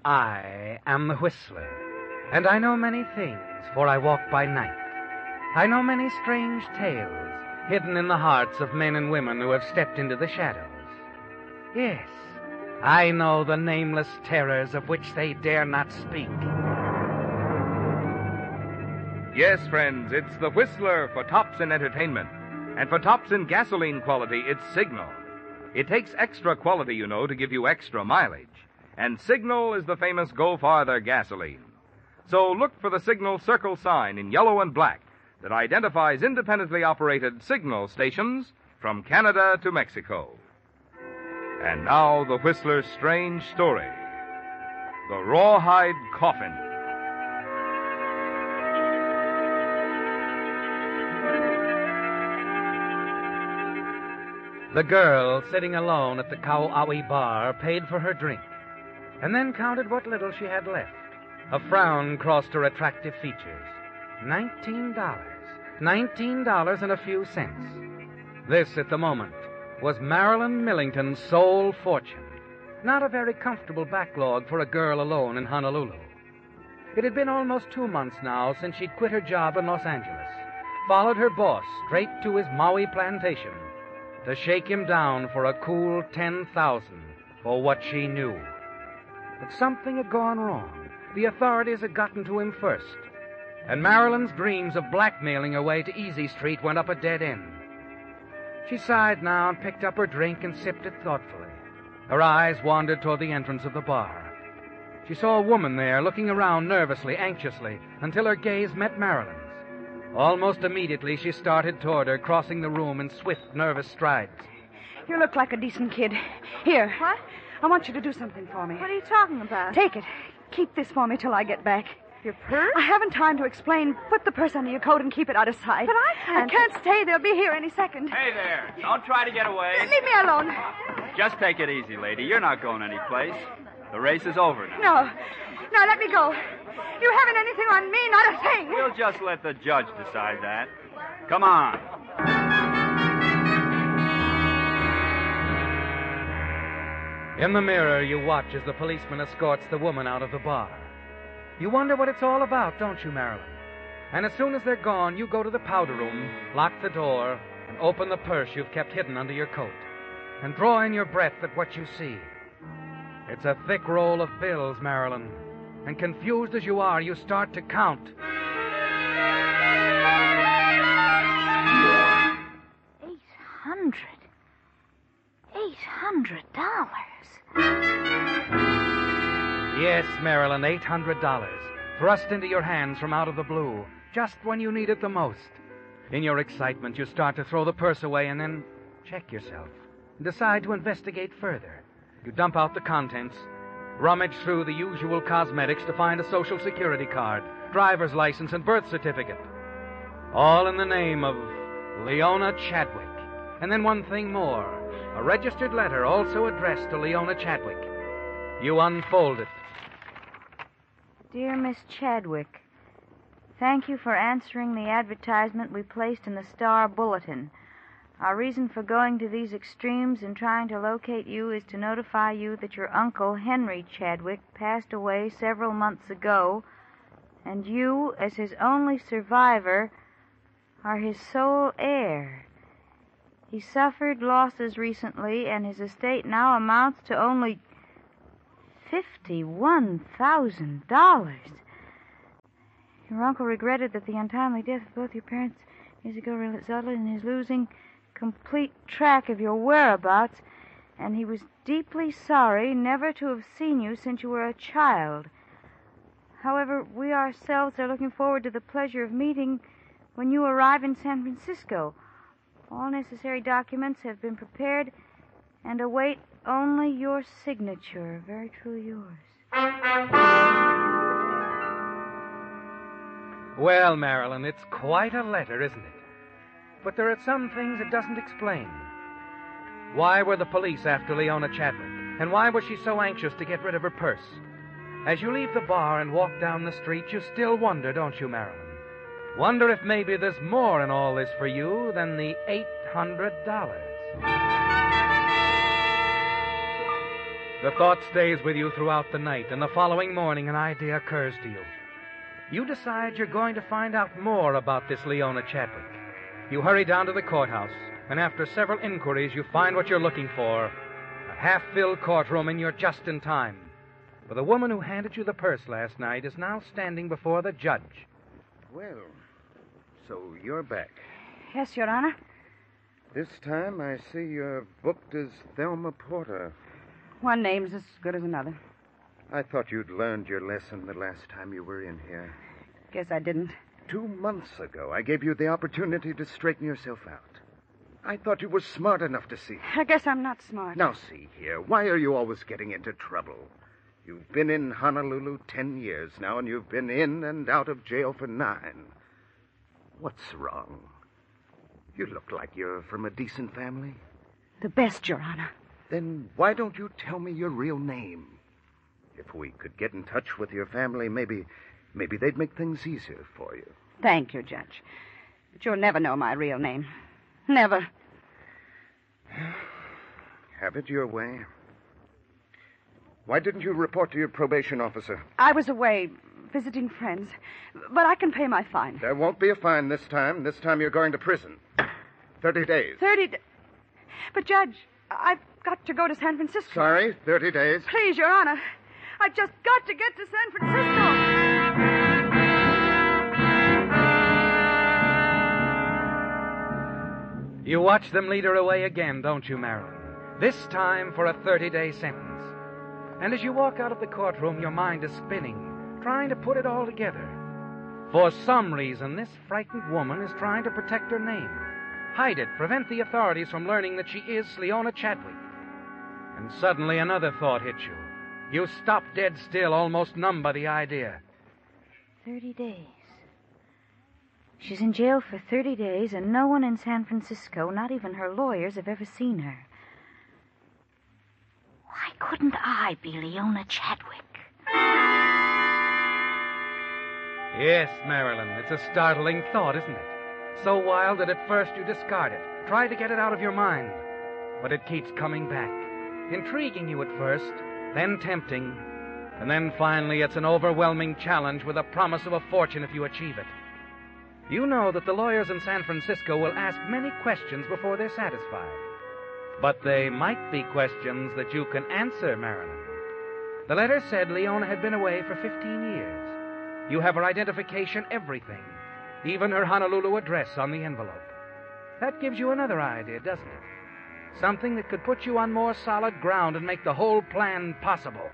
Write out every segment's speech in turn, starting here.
I am the Whistler, and I know many things, for I walk by night. I know many strange tales hidden in the hearts of men and women who have stepped into the shadows. Yes, I know the nameless terrors of which they dare not speak. Yes, friends, it's the Whistler for tops in entertainment. And for tops in gasoline quality, it's Signal. It takes extra quality, you know, to give you extra mileage. And Signal is the famous Go Farther gasoline. So look for the Signal circle sign in yellow and black that identifies independently operated Signal stations from Canada to Mexico. And now the Whistler's strange story. The Rawhide Coffin. The girl, sitting alone at the Kauaui bar, paid for her drink, and then counted what little she had left. A frown crossed her attractive features. $19. $19 and a few cents. This, at the moment, was Marilyn Millington's sole fortune. Not a very comfortable backlog for a girl alone in Honolulu. It had been almost 2 months now since she'd quit her job in Los Angeles, followed her boss straight to his Maui plantation, to shake him down for a cool $10,000 for what she knew. But something had gone wrong. The authorities had gotten to him first, and Marilyn's dreams of blackmailing her way to Easy Street went up a dead end. She sighed now and picked up her drink and sipped it thoughtfully. Her eyes wandered toward the entrance of the bar. She saw a woman there looking around nervously, anxiously, until her gaze met Marilyn's. Almost immediately, she started toward her, crossing the room in swift, nervous strides. You look like a decent kid. Here. What? I want you to do something for me. What are you talking about? Take it. Keep this for me till I get back. Your purse? I haven't time to explain. Put the purse under your coat and keep it out of sight. But I can't. I can't stay. They'll be here any second. Hey there. Don't try to get away. Leave me alone. Just take it easy, lady. You're not going anyplace. The race is over now. No. No, let me go. You haven't anything on me, not a thing. We'll just let the judge decide that. Come on. In the mirror, you watch as the policeman escorts the woman out of the bar. You wonder what it's all about, don't you, Marilyn? And as soon as they're gone, you go to the powder room, lock the door, and open the purse you've kept hidden under your coat, and draw in your breath at what you see. It's a thick roll of bills, Marilyn, and confused as you are, you start to count. 800. Yes, Marilyn, $800, thrust into your hands from out of the blue, just when you need it the most. In your excitement, you start to throw the purse away and then check yourself and decide to investigate further. You dump out the contents, rummage through the usual cosmetics to find a Social Security card, driver's license, and birth certificate. All in the name of Leona Chadwick. And then one thing more, a registered letter also addressed to Leona Chadwick. You unfold it. Dear Miss Chadwick, thank you for answering the advertisement we placed in the Star Bulletin. Our reason for going to these extremes in trying to locate you is to notify you that your uncle, Henry Chadwick, passed away several months ago, and you, as his only survivor, are his sole heir. He suffered losses recently, and his estate now amounts to only $51,000. Your uncle regretted that the untimely death of both your parents years ago resulted in his losing complete track of your whereabouts, and he was deeply sorry never to have seen you since you were a child. However, we ourselves are looking forward to the pleasure of meeting when you arrive in San Francisco. All necessary documents have been prepared and await only your signature. Very truly yours. Well, Marilyn, it's quite a letter, isn't it? But there are some things it doesn't explain. Why were the police after Leona Chadwick? And why was she so anxious to get rid of her purse? As you leave the bar and walk down the street, you still wonder, don't you, Marilyn? Wonder if maybe there's more in all this for you than the $800. The thought stays with you throughout the night, and the following morning an idea occurs to you. You decide you're going to find out more about this Leona Chadwick. You hurry down to the courthouse, and after several inquiries, you find what you're looking for. A half-filled courtroom, and you're just in time. For the woman who handed you the purse last night is now standing before the judge. Well, so you're back. Yes, Your Honor. This time I see you're booked as Thelma Porter. One name's as good as another. I thought you'd learned your lesson the last time you were in here. Guess I didn't. 2 months ago, I gave you the opportunity to straighten yourself out. I thought you were smart enough to see. I guess I'm not smart. Now, see here. Why are you always getting into trouble? You've been in Honolulu 10 years now, and you've been in and out of jail for 9. What's wrong? You look like you're from a decent family. The best, Your Honor. Then why don't you tell me your real name? If we could get in touch with your family, maybe they'd make things easier for you. Thank you, Judge. But you'll never know my real name. Never. Have it your way. Why didn't you report to your probation officer? I was away visiting friends, but I can pay my fine. There won't be a fine this time. This time you're going to prison. 30 days. 30 days. But, Judge, I've got to go to San Francisco. Sorry, 30 days. Please, Your Honor. I've just got to get to San Francisco. You watch them lead her away again, don't you, Marilyn? This time for a 30-day sentence. And as you walk out of the courtroom, your mind is spinning, trying to put it all together. For some reason, this frightened woman is trying to protect her name. Hide it, prevent the authorities from learning that she is Leona Chadwick. And suddenly another thought hits you. You stop dead still, almost numb by the idea. 30 days. She's in jail for 30 days, and no one in San Francisco, not even her lawyers, have ever seen her. Why couldn't I be Leona Chadwick? Yes, Marilyn, it's a startling thought, isn't it? So wild that at first you discard it, try to get it out of your mind. But it keeps coming back, intriguing you at first, then tempting, and then finally it's an overwhelming challenge with a promise of a fortune if you achieve it. You know that the lawyers in San Francisco will ask many questions before they're satisfied. But they might be questions that you can answer, Marilyn. The letter said Leona had been away for 15 years. You have her identification, everything, even her Honolulu address on the envelope. That gives you another idea, doesn't it? Something that could put you on more solid ground and make the whole plan possible.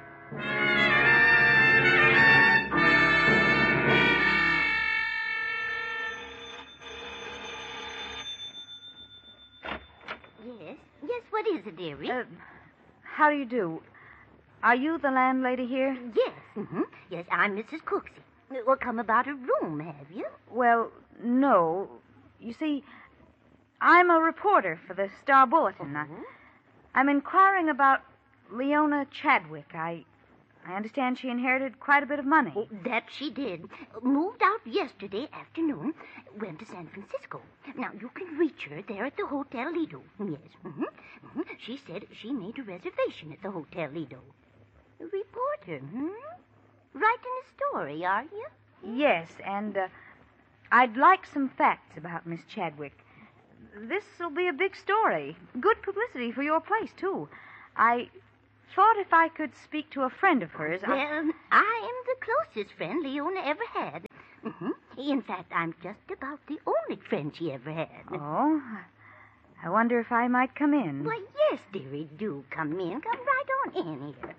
Yes, what is it, dearie? How do you do? Are you the landlady here? Yes, yes, I'm Mrs. Cooksey. Well, come about a room, have you? Well, no. You see, I'm a reporter for the Star Bulletin. I'm inquiring about Leona Chadwick. I understand she inherited quite a bit of money. Oh, that she did. Moved out yesterday afternoon. Went to San Francisco. Now, you can reach her there at the Hotel Lido. Yes. She said she made a reservation at the Hotel Lido. A reporter, Writing a story, are you? Yes, and I'd like some facts about Miss Chadwick. This'll be a big story. Good publicity for your place, too. I thought if I could speak to a friend of hers... Well, I am the closest friend Leona ever had. In fact, I'm just about the only friend she ever had. Oh, I wonder if I might come in. Why, yes, dearie, do come in. Come right on in here.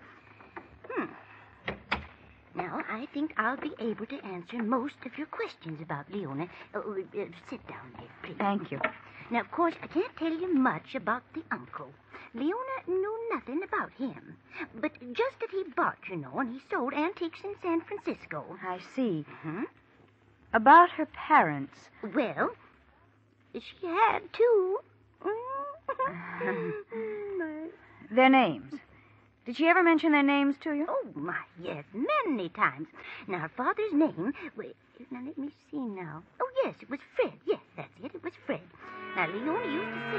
Now, I think I'll be able to answer most of your questions about Leona. Sit down there, please. Thank you. Now, of course, I can't tell you much about the uncle. Leona knew nothing about him. But just that he bought, and he sold antiques in San Francisco. I see. About her parents. Well, she had two. Their names. Did she ever mention their names to you? Oh, my, yes, many times. Now, her father's name... Wait, now, let me see now. Oh, yes, it was Fred. Yes, that's it. It was Fred. Now, Leona used to